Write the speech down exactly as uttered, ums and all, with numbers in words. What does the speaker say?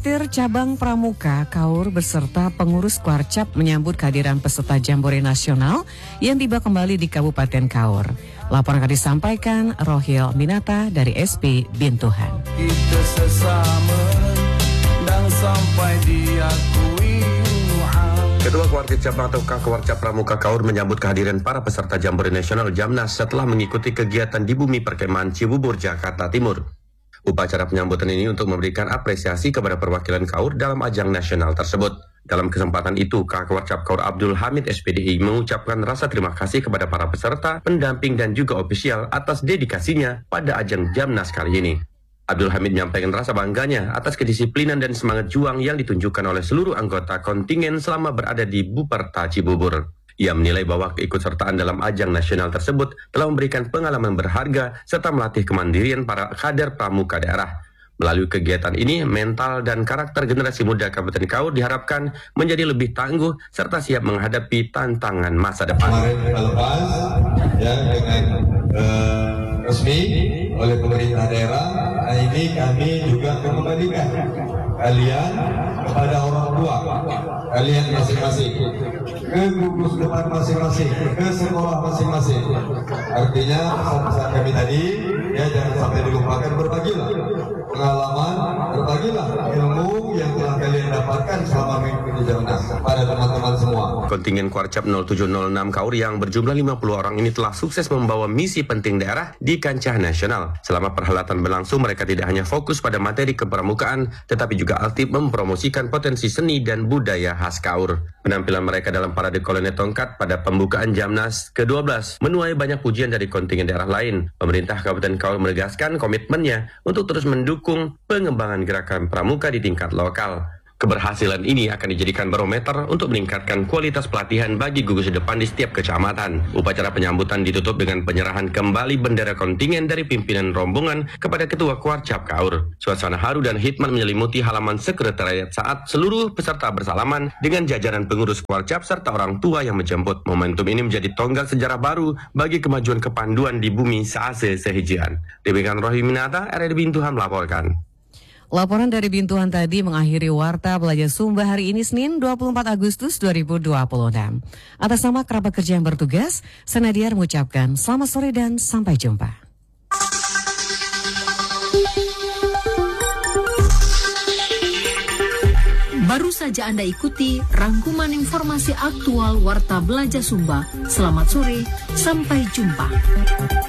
Sektir Cabang Pramuka Kaur beserta pengurus Kuarcap menyambut kehadiran peserta Jambore Nasional yang tiba kembali di Kabupaten Kaur. Laporan akan disampaikan Rohil Minata dari S P Bintuhan. Kita sesama dan sampai diakui. Ketua Kuarcap Cabang atau Kuarcap Pramuka Kaur menyambut kehadiran para peserta Jambore Nasional Jamnas setelah mengikuti kegiatan di Bumi Perkemahan Cibubur, Jakarta Timur. Upacara penyambutan ini untuk memberikan apresiasi kepada perwakilan Kaur dalam ajang nasional tersebut. Dalam kesempatan itu, Kuarcap Kaur Abdul Hamid S P D I mengucapkan rasa terima kasih kepada para peserta, pendamping dan juga ofisial atas dedikasinya pada ajang Jamnas kali ini. Abdul Hamid menyampaikan rasa bangganya atas kedisiplinan dan semangat juang yang ditunjukkan oleh seluruh anggota kontingen selama berada di Buperta Cibubur. Ia menilai bahwa keikutsertaan dalam ajang nasional tersebut telah memberikan pengalaman berharga serta melatih kemandirian para kader pramuka daerah. Melalui kegiatan ini, mental dan karakter generasi muda Kabupaten Kaur diharapkan menjadi lebih tangguh serta siap menghadapi tantangan masa depan. Kemarin lepas ya dengan uh, resmi oleh pemerintah daerah, nah ini kami juga mengembalikan kalian kepada orang tua kalian masing-masing, ke gugus depan masing-masing, ke sekolah masing-masing. Artinya pesan-pesan kami tadi ya jangan sampai dilupakan, berbagilah pengalaman, berbagilah ilmu yang telah kalian dapatkan selama mengikuti Jamnas pada teman-teman semua. Kontingen Kuarcap nol tujuh nol enam Kaur yang berjumlah lima puluh orang ini telah sukses membawa misi penting daerah di kancah nasional. Selama perhelatan berlangsung, mereka tidak hanya fokus pada materi kepramukaan, tetapi juga aktif mempromosikan potensi seni dan budaya khas Kaur. Penampilan mereka dalam parade kolonel tongkat pada pembukaan Jamnas ke dua belas menuai banyak pujian dari kontingen daerah lain. Pemerintah Kabupaten Kaur menegaskan komitmennya untuk terus mendukung pengembangan gerakan pramuka di tingkat lokal. Keberhasilan ini akan dijadikan barometer untuk meningkatkan kualitas pelatihan bagi gugus depan di setiap kecamatan. Upacara penyambutan ditutup dengan penyerahan kembali bendera kontingen dari pimpinan rombongan kepada Ketua Kuarcap Kaur. Suasana haru dan hikmat menyelimuti halaman sekretariat saat seluruh peserta bersalaman dengan jajaran pengurus Kuarcap serta orang tua yang menjemput. Momentum ini menjadi tonggak sejarah baru bagi kemajuan kepanduan di bumi Saase Sehijian. Demikian Rohil Minata, R R Bintuhan melaporkan. Laporan dari Bintuhan tadi mengakhiri Warta Belajar Sumba hari ini Senin dua puluh empat Agustus dua ribu dua puluh enam. Atas nama kerabat kerja yang bertugas, Senadiar mengucapkan selamat sore dan sampai jumpa. Baru saja Anda ikuti rangkuman informasi aktual Warta Belajar Sumba. Selamat sore, sampai jumpa.